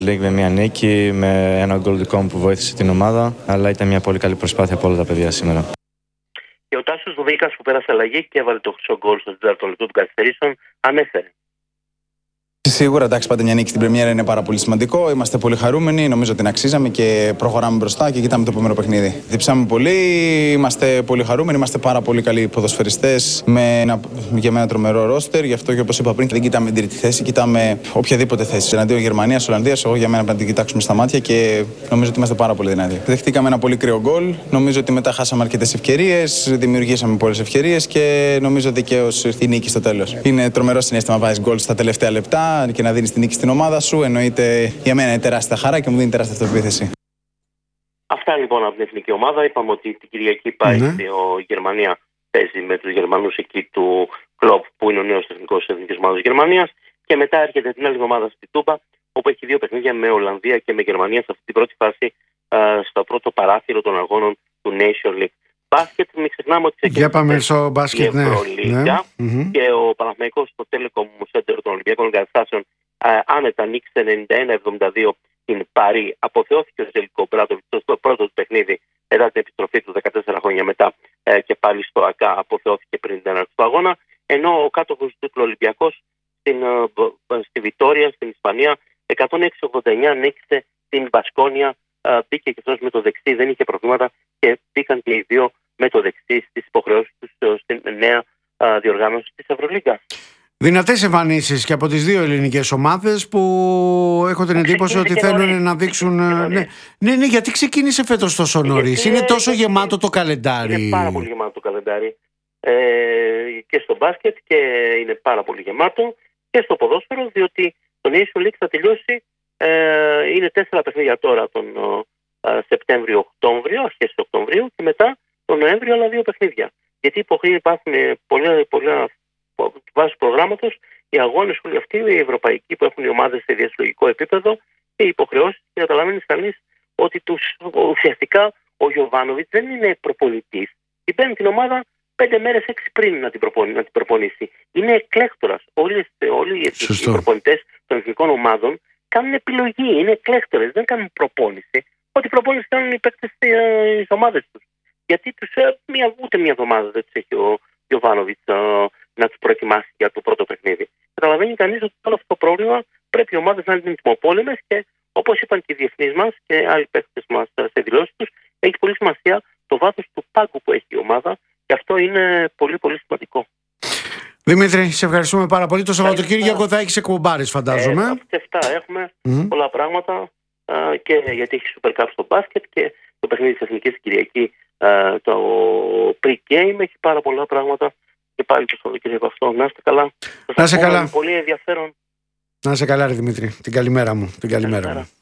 Λίγη με μια νίκη, με ένα γκολ δικό μου που βοήθησε την ομάδα, αλλά ήταν μια πολύ καλή προσπάθεια από όλα τα παιδιά σήμερα. Και ο Τάσος Δουδίκας που πέρασε αλλαγή και έβαλε το χρυσό γκολ στο 4ο λεπτό των καθυστερήσεων, ανέφερε. Σίγουρα, εντάξει, πάντα μια νίκη στην Πρεμιέρα είναι πάρα πολύ σημαντικό. Είμαστε πολύ χαρούμενοι. Νομίζω ότι την αξίζαμε και προχωράμε μπροστά και κοιτάμε το επόμενο παιχνίδι. Διψάμε πολύ, είμαστε πολύ χαρούμενοι. Είμαστε πάρα πολύ καλοί ποδοσφαιριστές για ένα τρομερό ρόστερ. Γι' αυτό και όπως είπα πριν, δεν κοιτάμε την τρίτη θέση, κοιτάμε οποιαδήποτε θέση. Εναντίον Γερμανίας, Ολλανδίας, εγώ για μένα πρέπει να την κοιτάξουμε στα μάτια και νομίζω ότι είμαστε πάρα πολύ δυνατοί. Δεχτήκαμε ένα πολύ κρύο γκολ. Νομίζω ότι μετά χάσαμε αρκετές ευκαιρίες, δημιουργήσαμε πολλές ευκαιρίες και νομίζω δικαίως ήρθε η νίκη στο τέλος. Είναι τρομερό συναίσθημα να βάζεις γκολ στα τελευταία λεπτά και να δίνεις την νίκη στην ομάδα σου. Εννοείται για μένα είναι τεράστια χαρά και μου δίνει τεράστια αυτοπεποίθηση. Αυτά λοιπόν από την εθνική ομάδα. Είπαμε ότι την Κυριακή πάει στη Γερμανία, παίζει με τους Γερμανούς εκεί του Κλοπ, που είναι ο νέος τεχνικός της εθνικής ομάδας της Γερμανίας. Και μετά έρχεται την άλλη εβδομάδα στη Τούμπα, όπου έχει 2 παιχνίδια με Ολλανδία και με Γερμανία σε αυτή την πρώτη φάση, στο πρώτο παράθυρο των αγώνων του Nation League. Μπάσκετ, μην ξεχνάμε ότι ξεκίνησε η Ευρωλίγκα και ο Παναθηναϊκός στο Telecom Center των Ολυμπιακών Εγκαταστάσεων άνετα νίκησε 91-72 την Παρί. Αποθεώθηκε ο Ζελικό Μπράντοβιτς στο πρώτο του παιχνίδι μετά την επιστροφή του 14 χρόνια μετά και πάλι στο ΑΚΑ αποθεώθηκε πριν την έναρξη του αγώνα. Ενώ ο κάτοχος του τίτλου Ολυμπιακός στη Βιτόρια, στην Ισπανία, 106-89 νίκησε την Μπασκόνια. Μπήκε και αυτός με το δεξί, δεν είχε προβλήματα και μπήκαν και οι δύο με το δεξί στις υποχρεώσεις τους στην νέα διοργάνωση της Ευρωλίγκας. Δυνατές εμφανίσεις και από τις δύο ελληνικές ομάδες που έχω την εντύπωση ότι θέλουν να δείξουν. Ναι, γιατί ξεκίνησε φέτος τόσο νωρίς. Είναι τόσο γεμάτο το καλεντάρι. Είναι πάρα πολύ γεμάτο το καλεντάρι. Και στο μπάσκετ και είναι πάρα πολύ γεμάτο και στο ποδόσφαιρο, διότι το Nation League θα τελειώσει. Είναι 4 παιχνίδια τώρα τον Σεπτέμβριο-Οκτώβριο, αρχές του Οκτωβρίου και μετά τον Νοέμβριο άλλα 2 παιχνίδια. Γιατί υπάρχουν πολλά βάσει προγράμματος, οι αγώνες όλοι αυτοί, οι ευρωπαϊκοί που έχουν οι ομάδες σε διασυλλογικό επίπεδο και οι υποχρεώσεις. Και καταλαβαίνει κανείς ότι ουσιαστικά ο Γιοβάνοβιτς δεν είναι προπονητής. Την παίρνει την ομάδα 5 μέρες 6 πριν να την προπονήσει. Είναι εκλέκτορας. Όλοι οι προπονητές των εθνικών ομάδων κάνουν επιλογή. Είναι εκλέκτορες, δεν κάνουν προπόνηση. Ό,τι προπόνηση κάνουν οι παίκτες στις ομάδες τους. Γιατί ούτε μια εβδομάδα δεν τους έχει ο Γιοβάνοβιτς να τους προετοιμάσει για το πρώτο παιχνίδι. Καταλαβαίνει κανείς ότι όλο αυτό το πρόβλημα πρέπει οι ομάδες να είναι τιμοπόλεμες και όπως είπαν και οι διεθνείς μας και άλλοι παίκτες μας σε δηλώσεις τους, έχει πολύ σημασία το βάθος του πάγκου που έχει η ομάδα και αυτό είναι πολύ πολύ σημαντικό. Δημήτρη, σε ευχαριστούμε πάρα πολύ. Το Σαββατοκύριακο θα έχεις εκπομπάρες, φαντάζομαι. Από τις 7 έχουμε πολλά πράγματα και γιατί έχει Super Cup στο μπάσκετ και το παιχνίδι της Εθνικής Κυριακή, το pre-game, έχει πάρα πολλά πράγματα. Και πάλι το Σαββατοκύριακο αυτό. Να είστε καλά. Να είστε καλά. Πολύ ενδιαφέρον. Να είστε καλά, ρε Δημήτρη. Την καλημέρα μου.